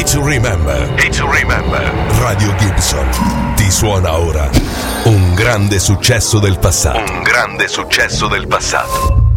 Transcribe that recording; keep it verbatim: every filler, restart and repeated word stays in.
to remember. Day to remember. Radio Gibson ti suona ora un grande successo del passato. Un grande successo del passato.